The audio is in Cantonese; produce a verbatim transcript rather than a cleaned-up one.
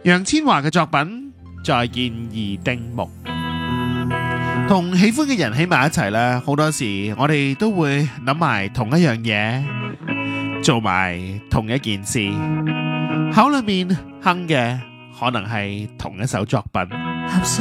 楊千嬅嘅作品《再見二丁目》，同喜歡嘅人喺埋一齊啦，好多時我哋都會諗埋同一樣嘢，做埋同一件事，口裏面哼嘅可能係同一首作品。